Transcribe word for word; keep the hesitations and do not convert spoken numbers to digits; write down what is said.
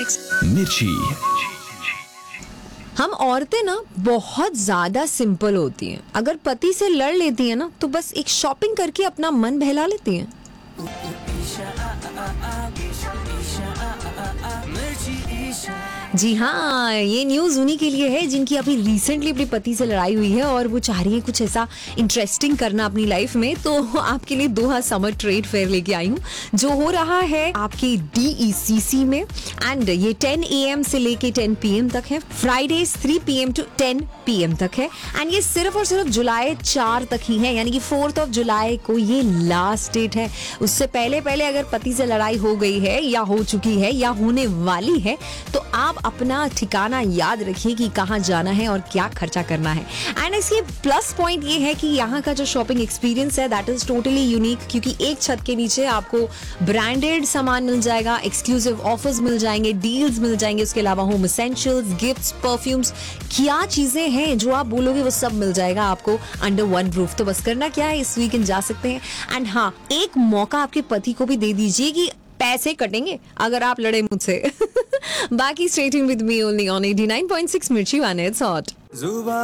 Six मिर्ची। हम औरतें ना बहुत ज्यादा सिंपल होती हैं। अगर पति से लड़ लेती हैं ना तो बस एक शॉपिंग करके अपना मन बहला लेती हैं। जी हाँ, ये न्यूज उन्हीं के लिए है जिनकी अभी रिसेंटली अपने पति से लड़ाई हुई है और वो चाह रही है कुछ ऐसा इंटरेस्टिंग करना अपनी लाइफ में। तो आपके लिए दोहा समर ट्रेड फेयर लेके आई हूँ जो हो रहा है आपके डी ई सी सी में। एंड ये टेन ए एम से लेके टेन पी एम तक है, Fridays three P M to ten P M तक है। एंड ये सिर्फ और सिर्फ जुलाई चार तक ही है, यानी कि फोर्थ ऑफ जुलाई को ये लास्ट डेट है। उससे पहले पहले अगर पति से लड़ाई हो गई है या हो चुकी है या होने वाली है तो आप अपना ठिकाना याद रखिए कि कहाँ जाना है और क्या खर्चा करना है। एंड इसके प्लस पॉइंट ये है कि यहाँ का जो शॉपिंग एक्सपीरियंस है दैट इज टोटली यूनिक, क्योंकि एक छत के नीचे आपको ब्रांडेड सामान मिल जाएगा, एक्सक्लूसिव ऑफर्स मिल जाएंगे, डील्स मिल जाएंगे, उसके अलावा होम एसेंशियल्स, गिफ्ट्स, परफ्यूम्स, क्या चीजें हैं जो आप बोलोगे वो सब मिल जाएगा आपको अंडर वन रूफ। तो बस करना क्या है, इस वीकेंड जा सकते हैं। एंड हाँ, एक मौका आपके पति को भी दे दीजिए कि पैसे कटेंगे अगर आप लड़े मुझसे। बाकी stay tuned with me only on eighty nine point six मिर्ची वन, इट्स हॉट।